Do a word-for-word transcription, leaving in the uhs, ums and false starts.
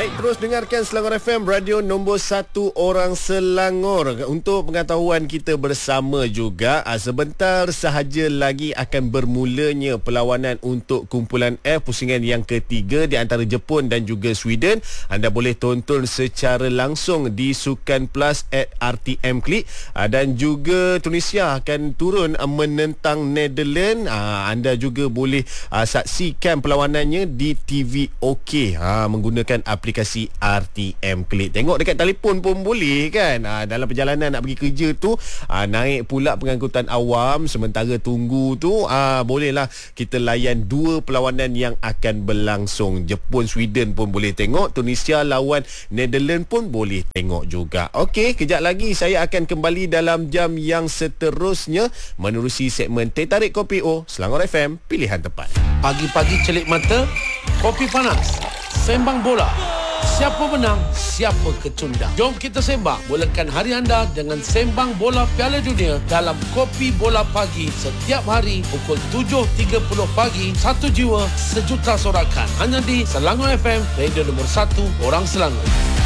Baik, terus dengarkan Selangor F M, radio nombor satu orang Selangor. Untuk pengetahuan kita bersama juga, sebentar sahaja lagi akan bermulanya perlawanan untuk kumpulan F pusingan yang ketiga di antara Jepun dan juga Sweden. Anda boleh tonton secara langsung di Sukan Plus at R T M Klik. Dan juga Tunisia akan turun menentang Netherlands. Anda juga boleh saksikan perlawanannya di T V OK menggunakan aplikasi R T M Klik. Tengok dekat telefon pun boleh kan. Ha, dalam perjalanan nak pergi kerja tu, ha, naik pula pengangkutan awam, sementara tunggu tu, ha, bolehlah kita layan dua perlawanan yang akan berlangsung. Jepun Sweden pun boleh tengok, Tunisia lawan Netherlands pun boleh tengok juga. Okey, kejap lagi saya akan kembali dalam jam yang seterusnya menerusi segmen Teh Tarik Kopi O Selangor F M, pilihan tepat. Pagi-pagi celik mata, kopi panas, sembang bola. Siapa menang, siapa kecundang. Jom kita sembang, mulakan hari anda dengan sembang bola Piala Dunia dalam Kopi Bola Pagi setiap hari pukul tujuh tiga puluh pagi. Satu jiwa, sejuta sorakan. Hanya di Selangor F M, radio nombor satu orang Selangor.